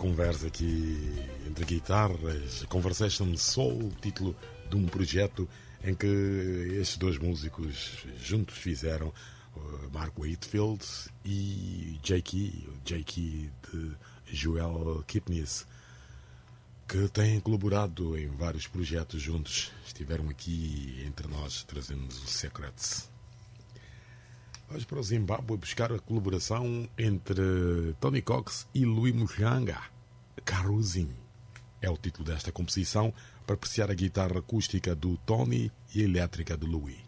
conversa aqui entre guitarras, Conversation Soul, título de um projeto em que estes dois músicos juntos fizeram, Mark Whitfield e J.K. de Joel Kipnis, que têm colaborado em vários projetos juntos. Estiveram aqui entre nós, trazendo-nos o Secrets. Vamos para o Zimbábue buscar a colaboração entre Tony Cox e Louis Muhanga. Karuzin é o título desta composição, para apreciar a guitarra acústica do Tony e a elétrica do Louis.